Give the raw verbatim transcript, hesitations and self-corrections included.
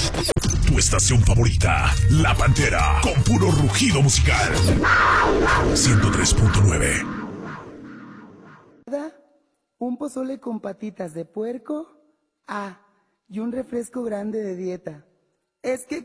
Tu estación favorita, La Pantera, con puro rugido musical. ciento tres punto nueve. Un pozole con patitas de puerco. Ah, y un refresco grande de dieta. Es que